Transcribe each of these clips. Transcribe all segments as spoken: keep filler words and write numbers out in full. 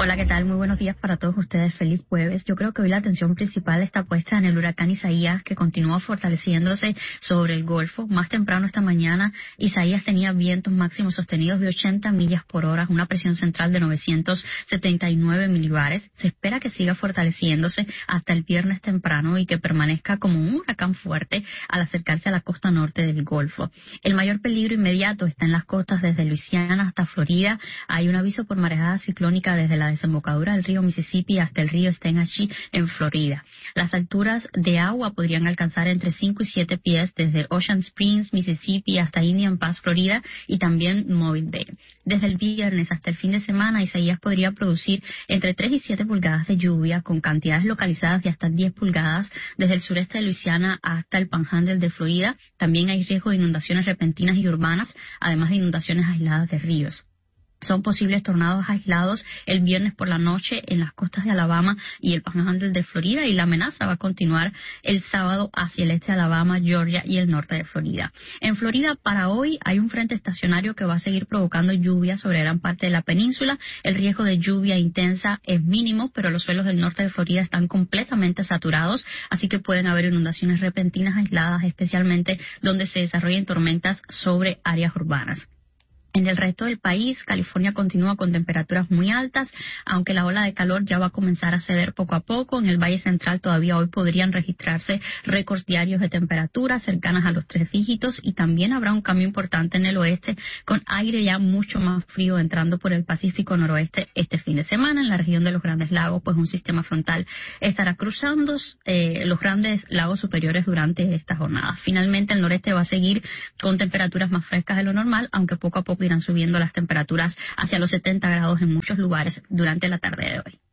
Hola, ¿qué tal? Muy buenos días para todos ustedes. Feliz jueves. Yo creo que hoy la atención principal está puesta en el huracán Isaías, que continúa fortaleciéndose sobre el Golfo. Más temprano esta mañana, Isaías tenía vientos máximos sostenidos de ochenta millas por hora, una presión central de novecientos setenta y nueve milibares. Se espera que siga fortaleciéndose hasta el viernes temprano y que permanezca como un huracán fuerte al acercarse a la costa norte del Golfo. El mayor peligro inmediato está en las costas desde Luisiana hasta Florida. Hay un aviso por marejada ciclónica desde la desembocadura del río Mississippi hasta el río Steinhatchee en Florida. Las alturas de agua podrían alcanzar entre cinco y siete pies desde Ocean Springs, Mississippi hasta Indian Pass, Florida, y también Mobile Bay. Desde el viernes hasta el fin de semana, Isaías podría producir entre tres y siete pulgadas de lluvia, con cantidades localizadas de hasta diez pulgadas desde el sureste de Luisiana hasta el Panhandle de Florida. También hay riesgo de inundaciones repentinas y urbanas, además de inundaciones aisladas de ríos. Son posibles tornados aislados el viernes por la noche en las costas de Alabama y el Panhandle de Florida, y la amenaza va a continuar el sábado hacia el este de Alabama, Georgia y el norte de Florida. En Florida, para hoy, hay un frente estacionario que va a seguir provocando lluvia sobre gran parte de la península. El riesgo de lluvia intensa es mínimo, pero los suelos del norte de Florida están completamente saturados, así que pueden haber inundaciones repentinas aisladas, especialmente donde se desarrollen tormentas sobre áreas urbanas. En el resto del país, California continúa con temperaturas muy altas, aunque la ola de calor ya va a comenzar a ceder poco a poco. En el Valle Central todavía hoy podrían registrarse récords diarios de temperatura cercanas a los tres dígitos, y también habrá un cambio importante en el oeste, con aire ya mucho más frío entrando por el Pacífico noroeste este fin de semana. En la región de los Grandes Lagos, pues un sistema frontal estará cruzando eh, los grandes lagos superiores durante esta jornada. Finalmente, el noreste va a seguir con temperaturas más frescas de lo normal, aunque poco a poco irán subiendo las temperaturas hacia los setenta grados en muchos lugares durante la tarde de hoy.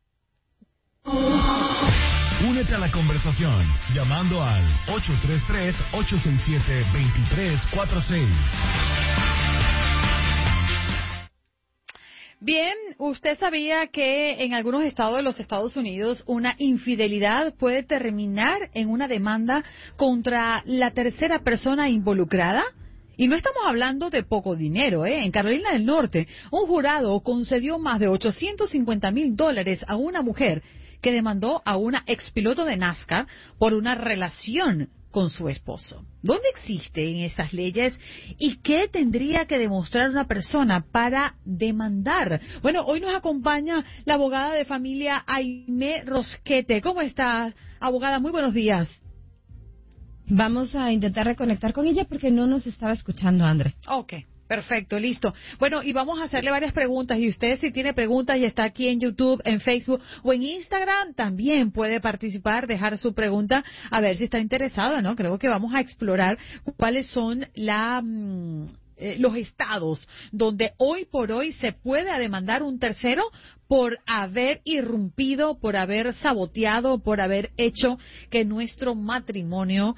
Únete a la conversación llamando al ocho tres tres, ocho seis siete, dos tres cuatro seis. Bien, ¿usted sabía que en algunos estados de los Estados Unidos una infidelidad puede terminar en una demanda contra la tercera persona involucrada? Y no estamos hablando de poco dinero, ¿eh? En Carolina del Norte, un jurado concedió más de ochocientos cincuenta mil dólares a una mujer que demandó a una expiloto de NASCAR por una relación con su esposo. ¿Dónde existen esas leyes y qué tendría que demostrar una persona para demandar? Bueno, hoy nos acompaña la abogada de familia Aimé Rosquete. ¿Cómo estás, abogada? Muy buenos días. Vamos a intentar reconectar con ella porque no nos estaba escuchando, André. Ok, perfecto, listo. Bueno, y vamos a hacerle varias preguntas. Y usted, si tiene preguntas y está aquí en YouTube, en Facebook o en Instagram, también puede participar, dejar su pregunta, a ver si está interesado, ¿no? Creo que vamos a explorar cuáles son la... Mmm, Eh, los estados donde hoy por hoy se puede demandar un tercero por haber irrumpido, por haber saboteado, por haber hecho que nuestro matrimonio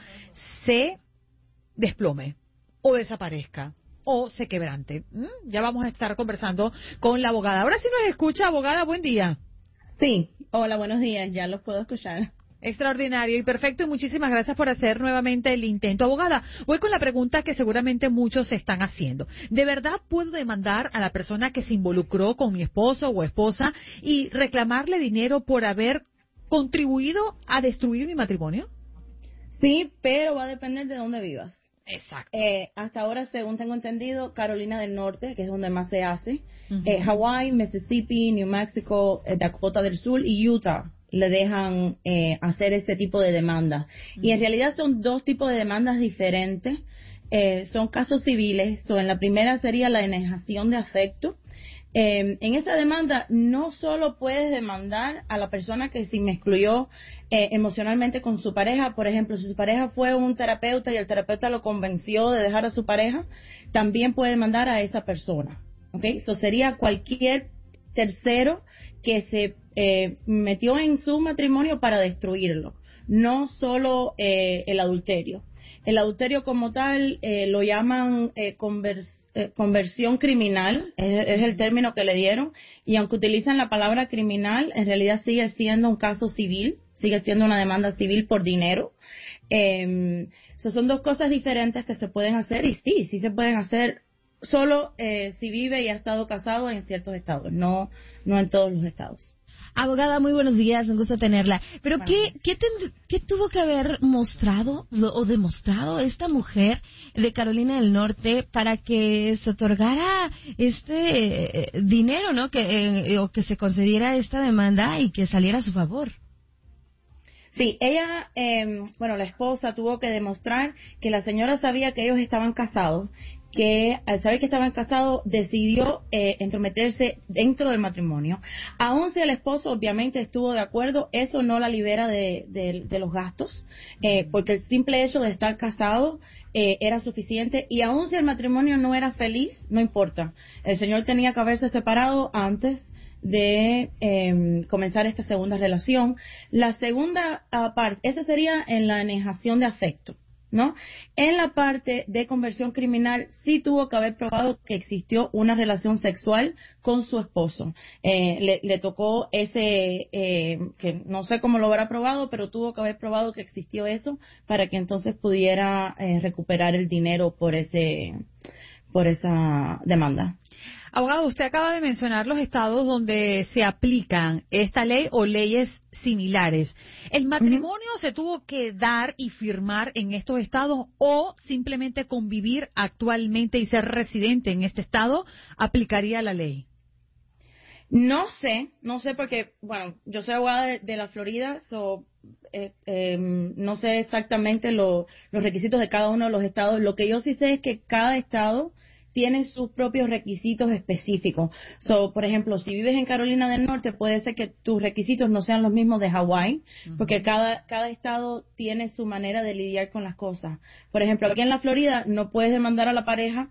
se desplome o desaparezca o se quebrante. ¿Mm? Ya vamos a estar conversando con la abogada. Ahora sí nos escucha, abogada, buen día. Sí, hola, buenos días, ya los puedo escuchar. Extraordinario y perfecto, y muchísimas gracias por hacer nuevamente el intento. Abogada, voy con la pregunta que seguramente muchos se están haciendo. ¿De verdad puedo demandar a la persona que se involucró con mi esposo o esposa y reclamarle dinero por haber contribuido a destruir mi matrimonio? Sí, pero va a depender de dónde vivas. Exacto. Eh, hasta ahora, según tengo entendido, Carolina del Norte, que es donde más se hace, uh-huh. eh, Hawái, Mississippi, New Mexico, eh, Dakota del Sur y Utah le dejan eh, hacer este tipo de demandas. Uh-huh. Y en realidad son dos tipos de demandas diferentes. Eh, son casos civiles. So, en la primera sería la denegación de afecto. Eh, en esa demanda no solo puedes demandar a la persona que se excluyó eh, emocionalmente con su pareja. Por ejemplo, si su pareja fue un terapeuta y el terapeuta lo convenció de dejar a su pareja, también puede demandar a esa persona. ¿Okay? Eso sería cualquier tercero que se eh, metió en su matrimonio para destruirlo, no solo eh, el adulterio. El adulterio como tal eh, lo llaman eh, conversión. Eh, conversión criminal, es, es el término que le dieron, y aunque utilizan la palabra criminal, en realidad sigue siendo un caso civil, sigue siendo una demanda civil por dinero. Eh, so son dos cosas diferentes que se pueden hacer, y sí, sí se pueden hacer solo eh, si vive y ha estado casado en ciertos estados, no, no en todos los estados. Abogada, muy buenos días, un gusto tenerla. Pero Bueno. ¿qué, qué, ten- ¿qué tuvo que haber mostrado lo- o demostrado esta mujer de Carolina del Norte para que se otorgara este eh, dinero, ¿no? Que eh, o que se concediera esta demanda y que saliera a su favor. Sí, ella, eh, bueno, la esposa tuvo que demostrar que la señora sabía que ellos estaban casados, que al saber que estaban casados decidió eh, entrometerse dentro del matrimonio. Aun si el esposo obviamente estuvo de acuerdo, eso no la libera de, de, de los gastos, eh, porque el simple hecho de estar casado eh, era suficiente, y aun si el matrimonio no era feliz, no importa. El señor tenía que haberse separado antes de eh, comenzar esta segunda relación. La segunda uh, parte, esa sería en la negación de afecto, ¿no? En la parte de conversión criminal sí tuvo que haber probado que existió una relación sexual con su esposo. Eh, le, le tocó ese, eh, que no sé cómo lo habrá probado, pero tuvo que haber probado que existió eso para que entonces pudiera eh, recuperar el dinero por ese, por esa demanda. Abogado, usted acaba de mencionar los estados donde se aplican esta ley o leyes similares. ¿El matrimonio uh-huh. se tuvo que dar y firmar en estos estados o simplemente convivir actualmente y ser residente en este estado aplicaría la ley? No sé, no sé porque, bueno, yo soy abogada de, de la Florida, so, eh, eh, no sé exactamente lo, los requisitos de cada uno de los estados. Lo que yo sí sé es que cada estado tiene sus propios requisitos específicos. So, por ejemplo, si vives en Carolina del Norte, puede ser que tus requisitos no sean los mismos de Hawái, uh-huh. porque cada, cada estado tiene su manera de lidiar con las cosas. Por ejemplo, aquí en la Florida no puedes demandar a la pareja,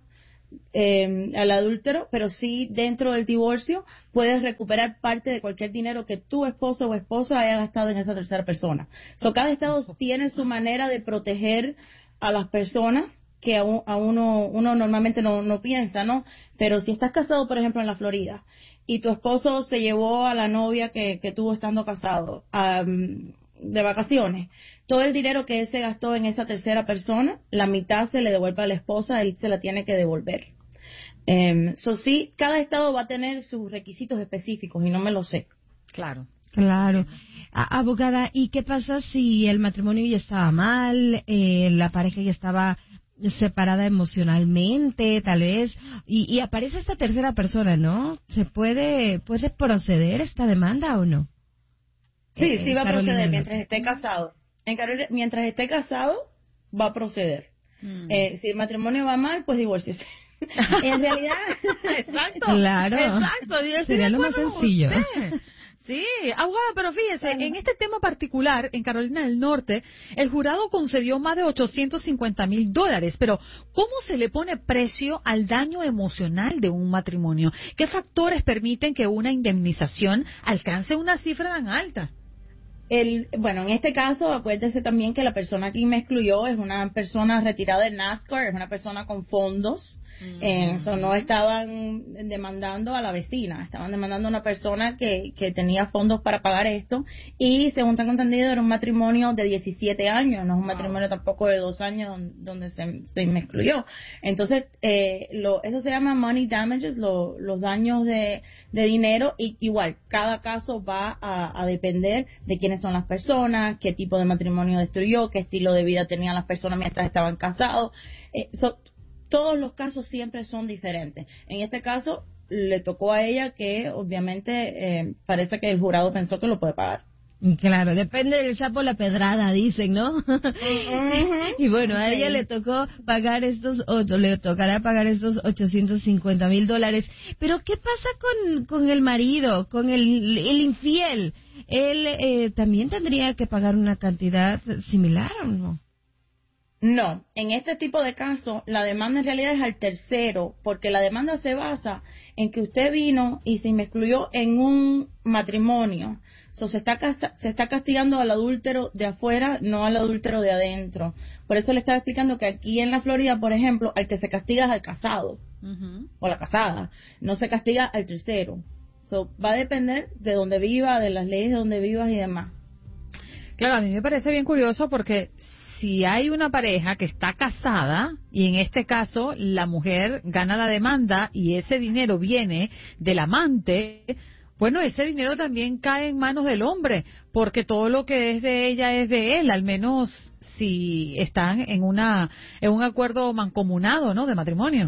eh, al adúltero, pero sí dentro del divorcio puedes recuperar parte de cualquier dinero que tu esposo o esposa haya gastado en esa tercera persona. So, cada estado tiene su manera de proteger a las personas que a, un, a uno uno normalmente no, no piensa, ¿no? Pero si estás casado, por ejemplo, en la Florida, y tu esposo se llevó a la novia que, que tuvo estando casado um, de vacaciones, todo el dinero que él se gastó en esa tercera persona, la mitad se le devuelve a la esposa, él se la tiene que devolver. Um, so, sí, cada estado va a tener sus requisitos específicos y no me lo sé. Claro. Claro. A- abogada, ¿y qué pasa si el matrimonio ya estaba mal, eh, la pareja ya estaba separada emocionalmente, tal vez, y, y aparece esta tercera persona, ¿no? ¿Se puede puede proceder esta demanda o no? Sí, eh, sí va a Carolina proceder del mientras esté casado. En Carolina, mientras esté casado, va a proceder. Mm. Eh, si el matrimonio va mal, pues divórciese. En realidad, exacto. Claro. Exacto. Sería lo más sencillo. Sí, abogada, pero fíjese, en este tema particular, en Carolina del Norte, el jurado concedió más de ochocientos cincuenta mil dólares, pero ¿cómo se le pone precio al daño emocional de un matrimonio? ¿Qué factores permiten que una indemnización alcance una cifra tan alta? El, bueno, en este caso, acuérdese también que la persona que me excluyó es una persona retirada de NASCAR, es una persona con fondos. Mm. Eh, so no estaban demandando a la vecina, estaban demandando a una persona que, que tenía fondos para pagar esto, y según tengo entendido era un matrimonio de diecisiete años, no es un wow. matrimonio tampoco de dos años donde se, se me excluyó. Entonces, eh, lo, eso se llama money damages, lo, los daños de, de dinero, y igual, cada caso va a, a depender de quiénes son las personas, qué tipo de matrimonio destruyó, qué estilo de vida tenían las personas mientras estaban casados. Eh, so, todos los casos siempre son diferentes. En este caso, le tocó a ella que, obviamente, eh, parece que el jurado pensó que lo puede pagar. Claro, depende del sapo la pedrada, dicen, ¿no? Uh-huh. Y bueno, a ella le tocó pagar estos, o le tocará pagar estos ochocientos cincuenta mil dólares. Pero, ¿qué pasa con, con el marido, con el, el infiel? ¿Él eh, también tendría que pagar una cantidad similar o no? No, en este tipo de casos la demanda en realidad es al tercero, porque la demanda se basa en que usted vino y se excluyó en un matrimonio. So, se está se está castigando al adúltero de afuera, no al adúltero de adentro. Por eso le estaba explicando que aquí en la Florida, por ejemplo, al que se castiga es al casado, uh-huh. o la casada, no se castiga al tercero. So, va a depender de donde viva, de las leyes de donde vivas y demás. Claro, a mí me parece bien curioso porque si hay una pareja que está casada y en este caso la mujer gana la demanda y ese dinero viene del amante, bueno, ese dinero también cae en manos del hombre, porque todo lo que es de ella es de él, al menos si están en una en un acuerdo mancomunado, ¿no?, de matrimonio.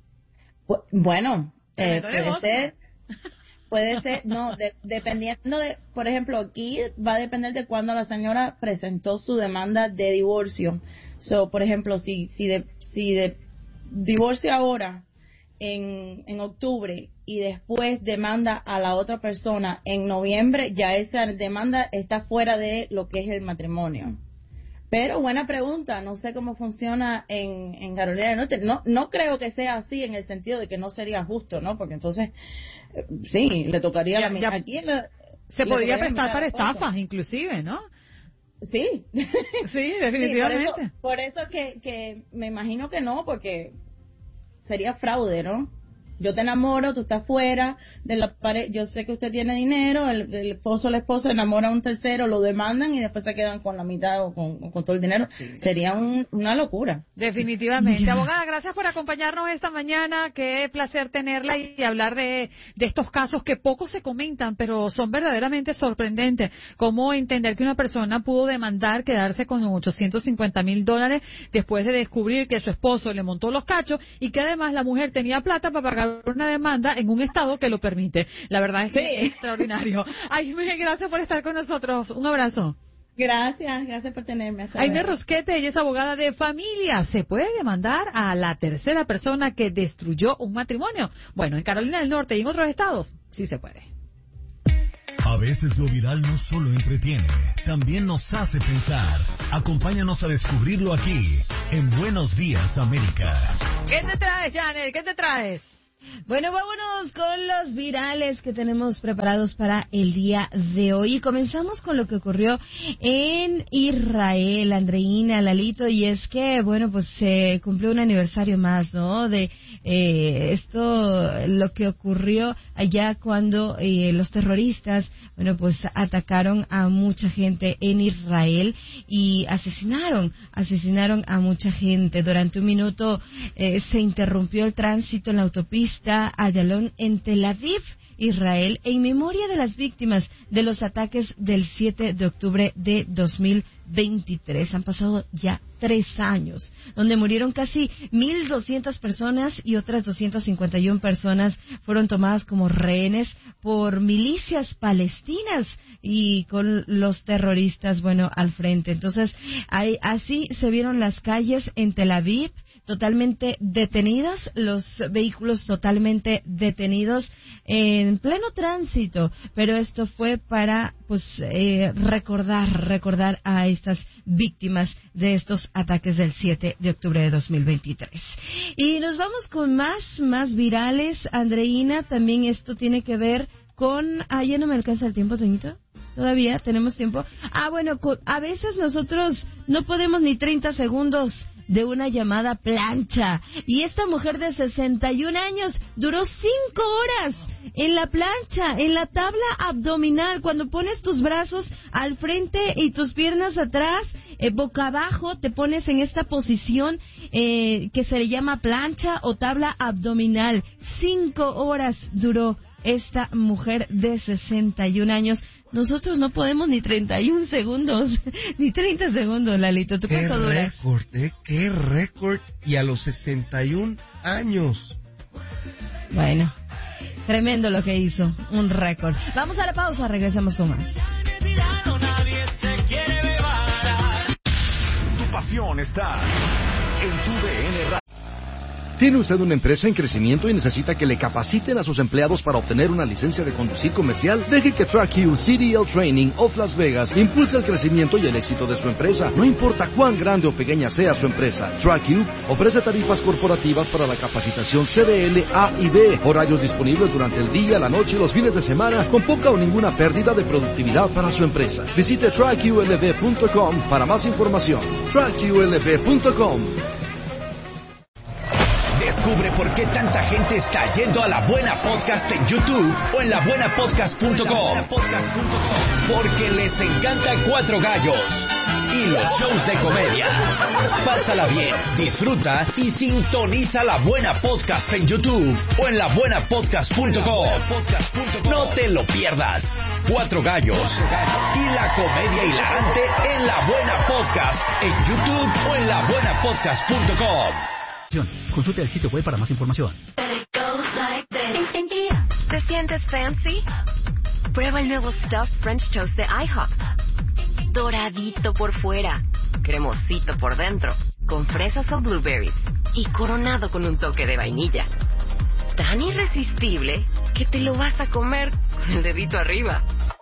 Bueno, eh, puede ser, puede ser, no, de, dependiendo de, por ejemplo, aquí va a depender de cuándo la señora presentó su demanda de divorcio. So, por ejemplo, si si de, si de divorcio ahora en en octubre y después demanda a la otra persona en noviembre, ya esa demanda está fuera de lo que es el matrimonio. Pero buena pregunta, no sé cómo funciona en, en Carolina del Norte. No, no creo que sea así en el sentido de que no sería justo, ¿no? Porque entonces, eh, sí, le tocaría ya, la ya, aquí la, se podría prestar para estafas, inclusive, ¿no? Sí. Sí, definitivamente. Sí, por eso, por eso que, que me imagino que no, porque sería fraude, ¿no? Yo te enamoro, tú estás fuera de la pareja, yo sé que usted tiene dinero, el, el esposo o la esposa enamora a un tercero, lo demandan y después se quedan con la mitad o con, o con todo el dinero. Sí. Sería un, una locura. Definitivamente. Yeah. Abogada, gracias por acompañarnos esta mañana. Qué placer tenerla y hablar de, de estos casos que poco se comentan, pero son verdaderamente sorprendentes. Cómo entender que una persona pudo demandar, quedarse con ochocientos cincuenta mil dólares después de descubrir que su esposo le montó los cachos y que además la mujer tenía plata para pagar una demanda en un estado que lo permite. La verdad es que sí. Es extraordinario. Aime, gracias por estar con nosotros. Un abrazo. Gracias, gracias por tenerme. Aime Rosquete, ella es abogada de familia. ¿Se puede demandar a la tercera persona que destruyó un matrimonio? Bueno, en Carolina del Norte y en otros estados, sí se puede. A veces lo viral no solo entretiene, también nos hace pensar. Acompáñanos a descubrirlo aquí, en Buenos Días, América. ¿Qué te traes, Janet? ¿Qué te traes? Bueno, vámonos con los virales que tenemos preparados para el día de hoy. Comenzamos con lo que ocurrió en Israel, Andreina, Lalito, y es que, bueno, pues se cumplió un aniversario más, ¿no? De eh, esto, lo que ocurrió allá cuando eh, los terroristas, bueno, pues atacaron a mucha gente en Israel y asesinaron, asesinaron a mucha gente. Durante un minuto eh, se interrumpió el tránsito en la autopista Ayalon en Tel Aviv, Israel, en memoria de las víctimas de los ataques del siete de octubre de dos mil veintitrés. Han pasado ya tres años, donde murieron casi mil doscientas personas y otras doscientas cincuenta y una personas fueron tomadas como rehenes por milicias palestinas y con los terroristas, bueno, al frente. Entonces, hay, así se vieron las calles en Tel Aviv, totalmente detenidas, los vehículos totalmente detenidos en pleno tránsito, pero esto fue para pues eh, recordar, recordar a estas víctimas de estos ataques del siete de octubre de dos mil veintitrés. Y nos vamos con más, más virales, Andreina, también esto tiene que ver con, ah, ya no me alcanza el tiempo, Toñito. Todavía tenemos tiempo. Ah, bueno, a veces nosotros no podemos ni treinta segundos de una llamada plancha. Y esta mujer de sesenta y un años duró cinco horas en la plancha, en la tabla abdominal, cuando pones tus brazos al frente y tus piernas atrás, eh, boca abajo, te pones en esta posición eh, que se le llama plancha o tabla abdominal. Cinco horas duró esta mujer de sesenta y un años. Nosotros no podemos ni treinta y un segundos, ni treinta segundos, Lalito. ¿Tú cuánto duras? ¡Qué récord, eh! ¡Qué récord! Y a los sesenta y un años. Bueno, tremendo lo que hizo, un récord. Vamos a la pausa, regresamos con más. Tu pasión está en tu D N Radio. ¿Tiene usted una empresa en crecimiento y necesita que le capaciten a sus empleados para obtener una licencia de conducir comercial? Deje que TrackU C D L Training of Las Vegas impulse el crecimiento y el éxito de su empresa. No importa cuán grande o pequeña sea su empresa, TrackU ofrece tarifas corporativas para la capacitación C D L A y B, horarios disponibles durante el día, la noche y los fines de semana, con poca o ninguna pérdida de productividad para su empresa. Visite track U L V punto com para más información. track U L V punto com. Descubre por qué tanta gente está yendo a La Buena Podcast en YouTube o en la buena podcast punto com. Porque les encanta Cuatro Gallos. y los shows de comedia. Pásala bien, disfruta y sintoniza La Buena Podcast en YouTube o en la buena podcast punto com. No te lo pierdas. Cuatro gallos y la comedia hilarante en La Buena Podcast en YouTube o en la buena podcast punto com. Consulte el sitio web para más información. ¿Te sientes fancy? Prueba el nuevo Stuffed French Toast de IHOP. Doradito por fuera, cremosito por dentro, con fresas o blueberries y coronado con un toque de vainilla. Tan irresistible que te lo vas a comer con el dedito arriba.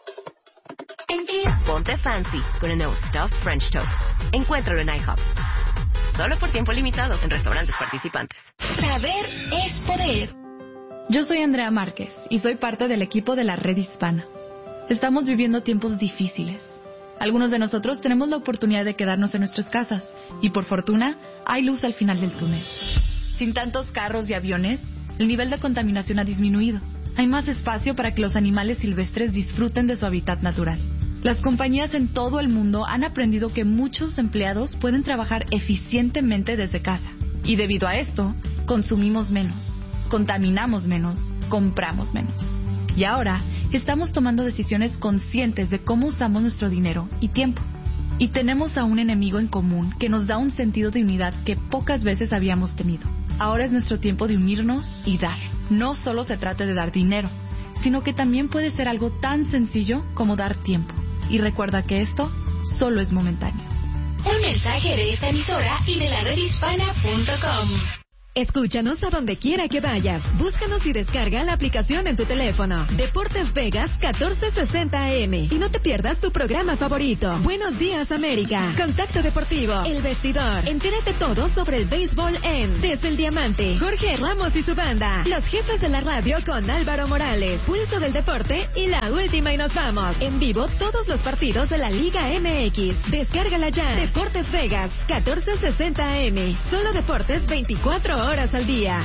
Ponte fancy con el nuevo Stuffed French Toast. Encuéntralo en IHOP. Solo por tiempo limitado en restaurantes participantes. Saber es poder. Yo soy Andrea Márquez y soy parte del equipo de la Red Hispana. Estamos viviendo tiempos difíciles. Algunos de nosotros tenemos la oportunidad de quedarnos en nuestras casas y por fortuna hay luz al final del túnel. Sin tantos carros y aviones, el nivel de contaminación ha disminuido. Hay más espacio para que los animales silvestres disfruten de su hábitat natural. Las compañías en todo el mundo han aprendido que muchos empleados pueden trabajar eficientemente desde casa. Y debido a esto, consumimos menos, contaminamos menos, compramos menos. Y ahora estamos tomando decisiones conscientes de cómo usamos nuestro dinero y tiempo. Y tenemos a un enemigo en común que nos da un sentido de unidad que pocas veces habíamos tenido. Ahora es nuestro tiempo de unirnos y dar. No solo se trata de dar dinero, sino que también puede ser algo tan sencillo como dar tiempo. Y recuerda que esto solo es momentáneo. Un mensaje de esta emisora y de la red hispana punto com. Escúchanos a donde quiera que vayas. Búscanos y descarga la aplicación en tu teléfono. Deportes Vegas catorce sesenta A M. Y no te pierdas tu programa favorito. Buenos días, América. Contacto Deportivo. El Vestidor. Entérate todo sobre el béisbol en Desde el Diamante. Jorge Ramos y su banda. Los Jefes de la Radio con Álvaro Morales. Pulso del Deporte y la última y nos vamos. En vivo todos los partidos de la Liga M X. Descárgala ya. Deportes Vegas catorce sesenta A M. Solo deportes veinticuatro horas. horas al día.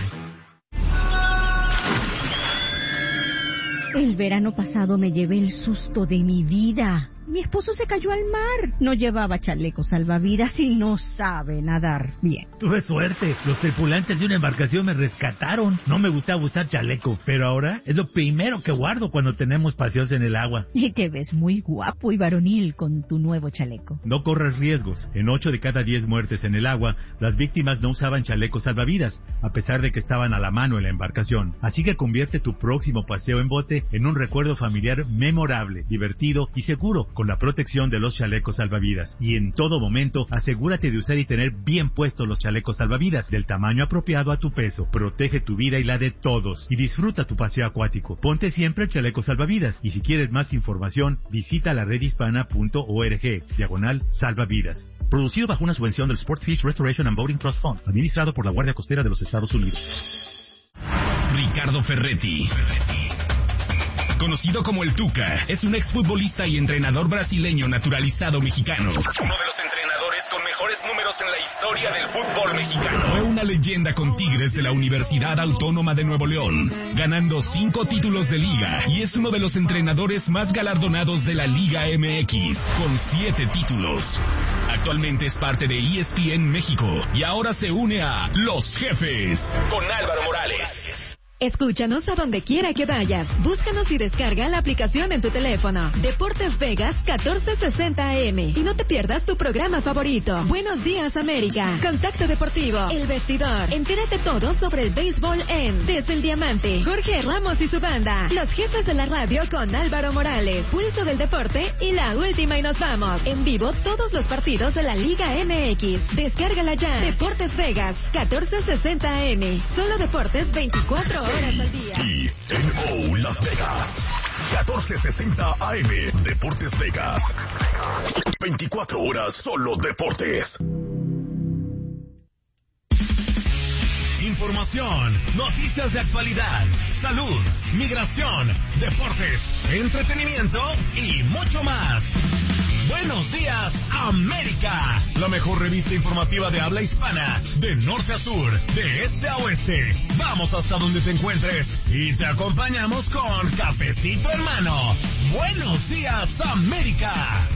El verano pasado me llevé el susto de mi vida. Mi esposo se cayó al mar. No llevaba chaleco salvavidas y no sabe nadar bien. Tuve suerte. Los tripulantes de una embarcación me rescataron. No me gustaba usar chaleco, pero ahora es lo primero que guardo cuando tenemos paseos en el agua. Y te ves muy guapo y varonil con tu nuevo chaleco. No corras riesgos. En ocho de cada diez muertes en el agua, las víctimas no usaban chalecos salvavidas, a pesar de que estaban a la mano en la embarcación. Así que convierte tu próximo paseo en bote en un recuerdo familiar memorable, divertido y seguro, con la protección de los chalecos salvavidas. Y en todo momento, asegúrate de usar y tener bien puestos los chalecos salvavidas, del tamaño apropiado a tu peso. Protege tu vida y la de todos. Y disfruta tu paseo acuático. Ponte siempre el chaleco salvavidas. Y si quieres más información, visita la red hispana punto org, diagonal salvavidas. Producido bajo una subvención del Sportfish Restoration and Boating Trust Fund, administrado por la Guardia Costera de los Estados Unidos. Ricardo Ferretti, conocido como el Tuca, es un exfutbolista y entrenador brasileño naturalizado mexicano. Uno de los entrenadores con mejores números en la historia del fútbol mexicano. Fue una leyenda con Tigres de la Universidad Autónoma de Nuevo León, ganando cinco títulos de liga, y es uno de los entrenadores más galardonados de la Liga M X, con siete títulos. Actualmente es parte de E S P N México y ahora se une a Los Jefes con Álvaro Morales. Escúchanos a donde quiera que vayas. Búscanos y descarga la aplicación en tu teléfono. Deportes Vegas catorce sesenta A M. Y no te pierdas tu programa favorito. Buenos días, América. Contacto Deportivo. El Vestidor. Entérate todo sobre el béisbol en Desde el Diamante. Jorge Ramos y su banda. Los Jefes de la Radio con Álvaro Morales. Pulso del Deporte y la última y nos vamos. En vivo todos los partidos de la Liga M X. Descárgala ya. Deportes Vegas catorce sesenta A M. Solo deportes veinticuatro horas. Y N O Las Vegas catorce sesenta A M. Deportes Vegas, veinticuatro horas solo deportes. Información, noticias de actualidad, salud, migración, deportes, entretenimiento y mucho más. Buenos días, América. La mejor revista informativa de habla hispana, de norte a sur, de este a oeste. Vamos hasta donde te encuentres y te acompañamos con cafecito en mano. Buenos días, América.